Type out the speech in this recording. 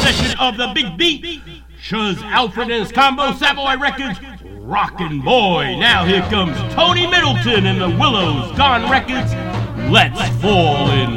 possession of the big beat. Shuz Alfred and his combo, Savoy Records, Rockin' Boy. Now here comes Tony Middleton and the Willows Gone Records. Let's fall in